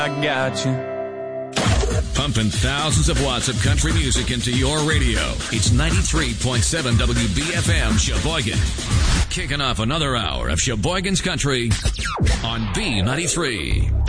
I got you. Pumping thousands of watts of country music into your radio. It's 93.7 WBFM Sheboygan. Kicking off another hour of Sheboygan's Country on B93.